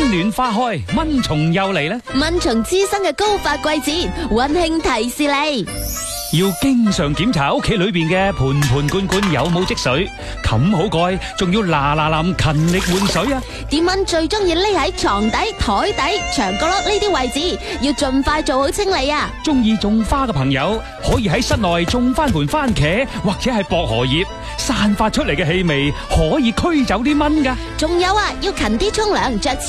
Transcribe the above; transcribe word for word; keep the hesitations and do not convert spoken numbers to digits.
暖花開，蚊蟲又嚟啦。 蚊蟲滋生嘅高發季節，溫馨提示你。 要經常檢查屋企裏邊嘅盆盆罐罐有冇積水，冚好蓋，仲要嗱嗱臨勤力換水啊！ 啲蚊最中意匿喺床底、台底、牆角落呢啲位置，要盡快做好清理啊！ 中意種花嘅朋友可以喺室內種翻盆番茄或者係薄荷葉，散發出嚟嘅氣味可以驅走啲蚊㗎。 仲有啊，要勤啲沖涼，着